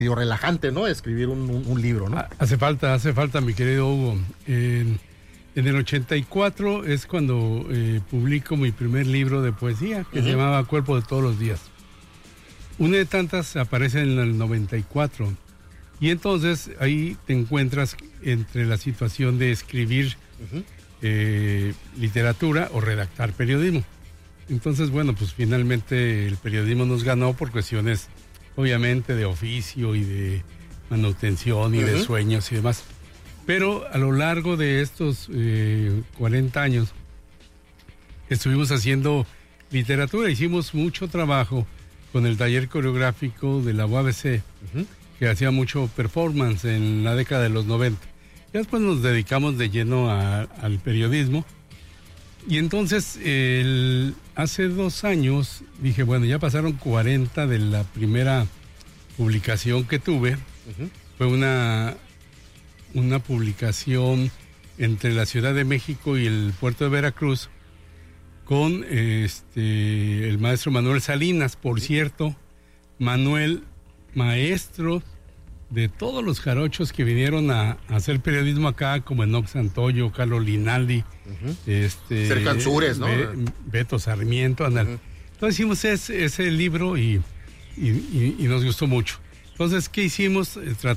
medio relajante, ¿no? Escribir un libro, ¿no? Hace falta, mi querido Hugo. En el 84 es cuando publico mi primer libro de poesía, que se llamaba Cuerpo de todos los días. Una de tantas aparece en el 94. Y entonces ahí te encuentras entre la situación de escribir literatura o redactar periodismo. Entonces, bueno, pues finalmente el periodismo nos ganó por cuestiones, obviamente, de oficio y de manutención y de sueños y demás. Pero a lo largo de estos 40 años estuvimos haciendo literatura, hicimos mucho trabajo con el taller coreográfico de la UABC, que hacía mucho performance en la década de los 90. Y después nos dedicamos de lleno al periodismo. Y entonces, hace 2 años, dije, bueno, ya pasaron 40 de la primera publicación que tuve. Fue una publicación entre la Ciudad de México y el puerto de Veracruz con el maestro Manuel Salinas. Por cierto, Manuel, maestro de todos los jarochos que vinieron a hacer periodismo acá, como Enoc Santoyo, Carlos Linaldi, Sergio Ansúrez, ¿no? Beto Sarmiento, Entonces hicimos ese libro y nos gustó mucho. Entonces, ¿qué hicimos?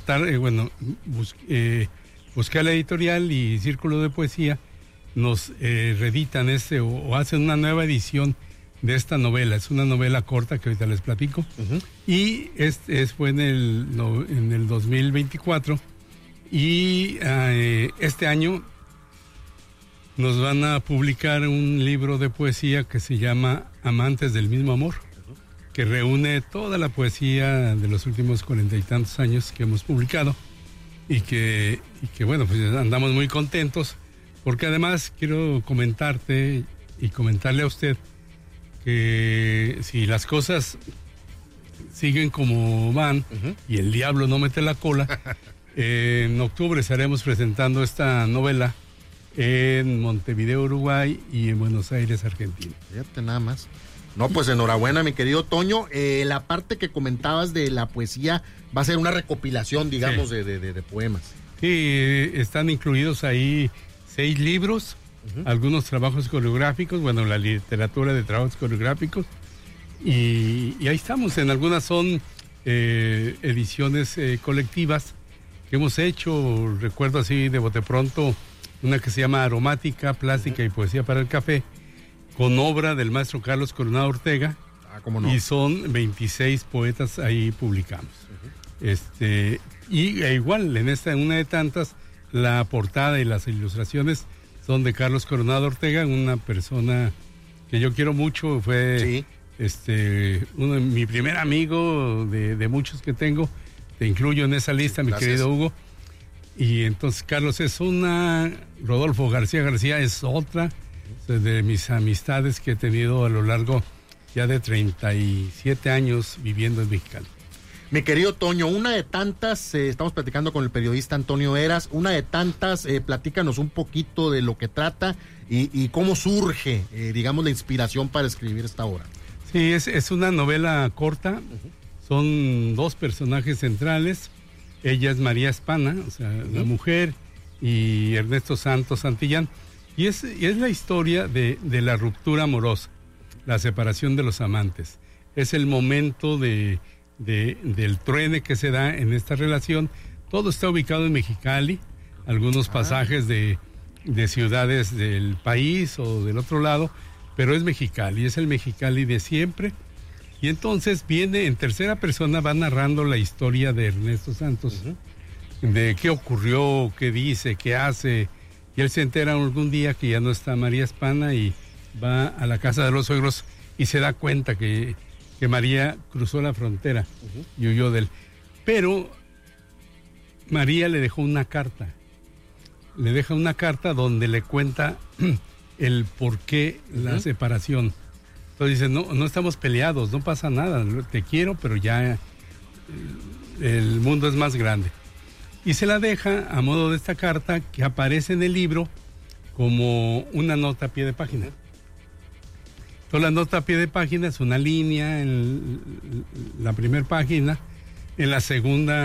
Busqué a la editorial y Círculo de Poesía, nos reeditan o hacen una nueva edición de esta novela. Es una novela corta que ahorita les platico. Y fue en el 2024. Y este año nos van a publicar un libro de poesía que se llama Amantes del mismo amor, que reúne toda la poesía de los últimos 40 y tantos años que hemos publicado. Y que bueno, pues andamos muy contentos, porque además quiero comentarte y comentarle a usted que si las cosas siguen como van y el diablo no mete la cola, en octubre estaremos presentando esta novela en Montevideo, Uruguay, y en Buenos Aires, Argentina. Fíjate nada más. No, pues enhorabuena, mi querido Toño. La parte que comentabas de la poesía va a ser una recopilación, digamos, de poemas. Sí, están incluidos ahí 6 libros, algunos trabajos coreográficos, bueno, la literatura de trabajos coreográficos, y ahí estamos. En algunas son ediciones colectivas que hemos hecho. Recuerdo así de bote pronto una que se llama Aromática, Plástica y Poesía para el Café, con obra del maestro Carlos Coronado Ortega. ¿Cómo no? Y son 26 poetas ahí publicamos. Y igual, en una de tantas, la portada y las ilustraciones son de Carlos Coronado Ortega, una persona que yo quiero mucho. Fue mi primer amigo de muchos que tengo. Te incluyo en esa lista, mi querido Hugo. Y entonces Carlos es una, Rodolfo García es otra de mis amistades que he tenido a lo largo ya de 37 años viviendo en Mexicali. Mi querido Toño, una de tantas, estamos platicando con el periodista Antonio Eras, una de tantas, platícanos un poquito de lo que trata y cómo surge, digamos, la inspiración para escribir esta obra. Sí, es una novela corta, son 2 personajes centrales. Ella es María Espana, o sea, la mujer, y Ernesto Santos Santillán. Y es la historia de la ruptura amorosa, la separación de los amantes. Es el momento del truene que se da en esta relación. Todo está ubicado en Mexicali, algunos pasajes de ciudades del país o del otro lado, pero es Mexicali, es el Mexicali de siempre. Y entonces viene en tercera persona, va narrando la historia de Ernesto Santos, de qué ocurrió, qué dice, qué hace. Y él se entera algún día que ya no está María Espana y va a la casa de los suegros y se da cuenta que María cruzó la frontera y huyó de él. Pero María le dejó una carta. Le deja una carta donde le cuenta el por qué la separación. Entonces dice, no estamos peleados, no pasa nada, te quiero, pero ya el mundo es más grande. Y se la deja a modo de esta carta que aparece en el libro como una nota a pie de página. Entonces la nota a pie de página es una línea en la primera página en la segunda